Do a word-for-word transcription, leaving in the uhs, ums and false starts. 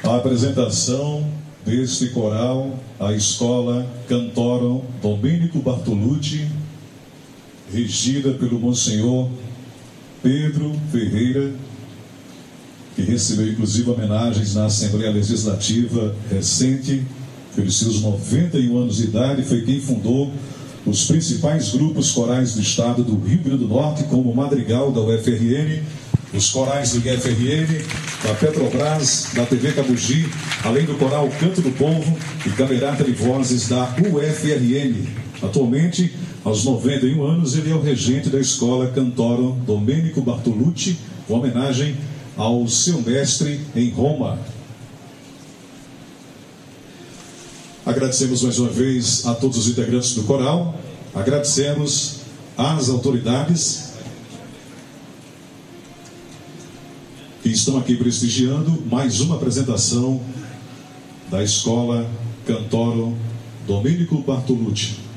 A apresentação deste coral, a Escola Cantorum Domênico Bartolucci, regida pelo Monsenhor Pedro Ferreira, que recebeu inclusive homenagens na Assembleia Legislativa recente, pelos seus noventa e um anos de idade. Foi quem fundou os principais grupos corais do estado do Rio Grande do Norte, como o Madrigal da U F R N, os corais do I F R N, da Petrobras, da T V Cabugi, além do coral Canto do Povo e Camerata de Vozes da U F R N. Atualmente, aos noventa e um anos, ele é o regente da Escola Cantorum Domênico Bartolucci, uma homenagem ao seu mestre em Roma. Agradecemos mais uma vez a todos os integrantes do coral, agradecemos às autoridades que estão aqui prestigiando mais uma apresentação da Escola Cantorum Domênico Bartolucci.